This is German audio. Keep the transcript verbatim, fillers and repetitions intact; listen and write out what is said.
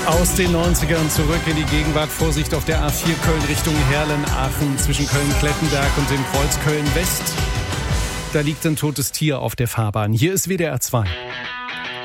Aus den neunzigern zurück in die Gegenwart. Vorsicht auf der A vier Köln Richtung Herlen-Aachen zwischen Köln-Klettenberg und dem Kreuz Köln-West. Da liegt ein totes Tier auf der Fahrbahn. Hier ist W D R zwei.